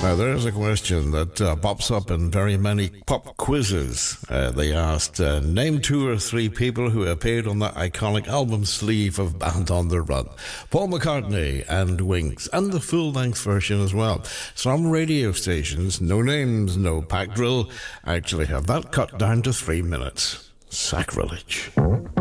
Now, there's a question that pops up in very many pop quizzes. They asked, name 2 or 3 people who appeared on that iconic album sleeve of Band on the Run. Paul McCartney and Wings, and the full-length version as well. Some radio stations, no names, no pack drill, actually have that cut down to 3 minutes. Sacrilege.